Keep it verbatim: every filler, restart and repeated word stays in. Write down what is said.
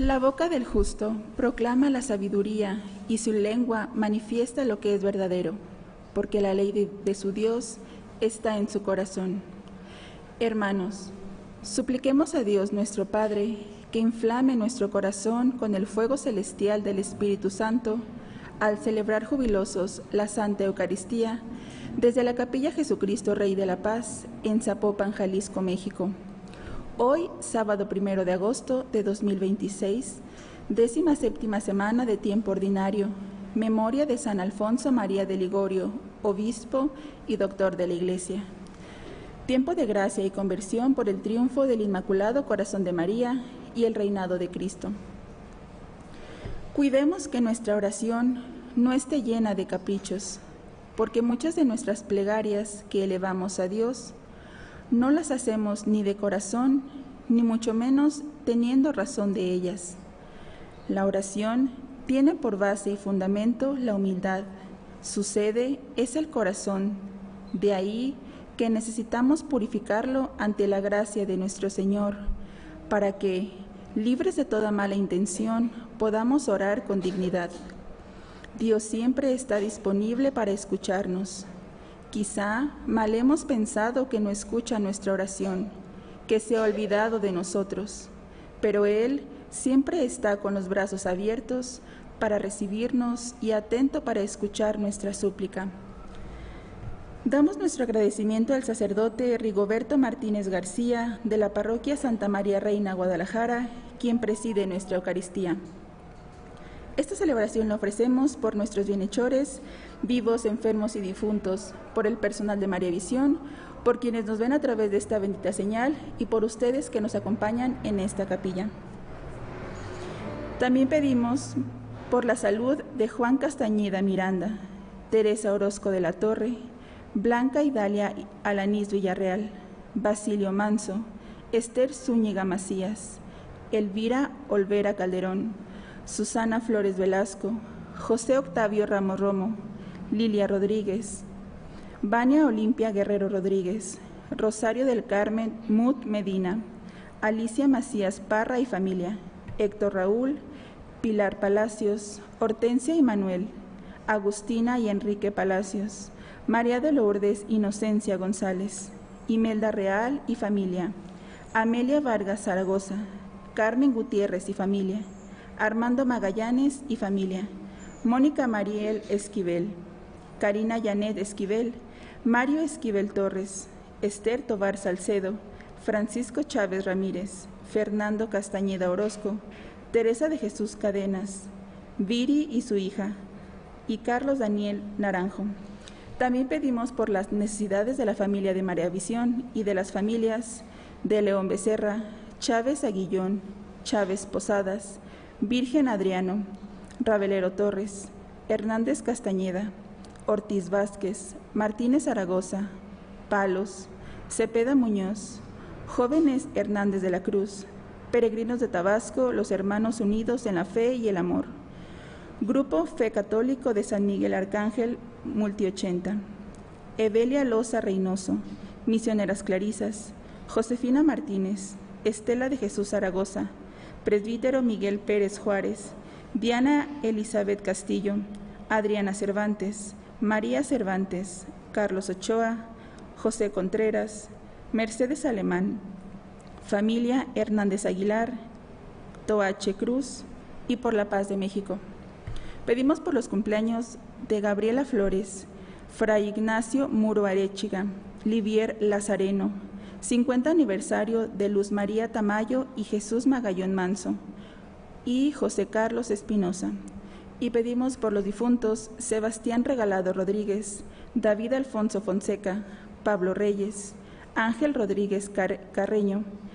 La boca del justo proclama la sabiduría y su lengua manifiesta lo que es verdadero, porque la ley de, de su Dios está en su corazón. Hermanos, supliquemos a Dios nuestro Padre que inflame nuestro corazón con el fuego celestial del Espíritu Santo al celebrar jubilosos la Santa Eucaristía desde la Capilla Jesucristo Rey de la Paz en Zapopan, Jalisco, México. Hoy, sábado primero de agosto de dos mil veintiséis, décima séptima semana de tiempo ordinario, memoria de San Alfonso María de Ligorio, obispo y doctor de la Iglesia. Tiempo de gracia y conversión por el triunfo del Inmaculado Corazón de María y el reinado de Cristo. Cuidemos que nuestra oración no esté llena de caprichos, porque muchas de nuestras plegarias que elevamos a Dios no las hacemos ni de corazón, ni mucho menos teniendo razón de ellas. La oración tiene por base y fundamento la humildad. Su sede es el corazón. De ahí que necesitamos purificarlo ante la gracia de nuestro Señor, para que, libres de toda mala intención, podamos orar con dignidad. Dios siempre está disponible para escucharnos. Quizá mal hemos pensado que no escucha nuestra oración, que se ha olvidado de nosotros, pero Él siempre está con los brazos abiertos para recibirnos y atento para escuchar nuestra súplica. Damos nuestro agradecimiento al sacerdote Rigoberto Martínez García de la Parroquia Santa María Reina, Guadalajara, quien preside nuestra Eucaristía. Esta celebración la ofrecemos por nuestros bienhechores, vivos, enfermos y difuntos, por el personal de María Visión, por quienes nos ven a través de esta bendita señal y por ustedes que nos acompañan en esta capilla. También pedimos por la salud de Juan Castañeda Miranda, Teresa Orozco de la Torre, Blanca Idalia Alanís Villarreal, Basilio Manso, Esther Zúñiga Macías, Elvira Olvera Calderón, Susana Flores Velasco, José Octavio Ramos Romo, Lilia Rodríguez, Vania Olimpia Guerrero Rodríguez, Rosario del Carmen Mut Medina, Alicia Macías Parra y familia, Héctor Raúl, Pilar Palacios, Hortensia y Manuel, Agustina y Enrique Palacios, María de Lourdes Inocencia González, Imelda Real y familia, Amelia Vargas Zaragoza, Carmen Gutiérrez y familia, Armando Magallanes y familia, Mónica Mariel Esquivel, Karina Janet Esquivel, Mario Esquivel Torres, Esther Tobar Salcedo, Francisco Chávez Ramírez, Fernando Castañeda Orozco, Teresa de Jesús Cadenas, Viri y su hija, y Carlos Daniel Naranjo. También pedimos por las necesidades de la familia de María Visión y de las familias de León Becerra, Chávez Aguillón, Chávez Posadas, Virgen Adriano, Ravelero Torres, Hernández Castañeda, Ortiz Vázquez, Martínez Zaragoza, Palos, Cepeda Muñoz, Jóvenes Hernández de la Cruz, Peregrinos de Tabasco, los Hermanos Unidos en la Fe y el Amor, Grupo Fe Católico de San Miguel Arcángel, Multi ochenta, Evelia Loza Reynoso, Misioneras Clarisas, Josefina Martínez, Estela de Jesús Zaragoza, Presbítero Miguel Pérez Juárez, Diana Elizabeth Castillo, Adriana Cervantes, María Cervantes, Carlos Ochoa, José Contreras, Mercedes Alemán, familia Hernández Aguilar, Toache Cruz y por la paz de México. Pedimos por los cumpleaños de Gabriela Flores, Fray Ignacio Muro Arechiga, Livier Lazareno, cincuenta aniversario de Luz María Tamayo y Jesús Magallón Manso, y José Carlos Espinosa. Y pedimos por los difuntos Sebastián Regalado Rodríguez, David Alfonso Fonseca, Pablo Reyes, Ángel Rodríguez Car- Carreño,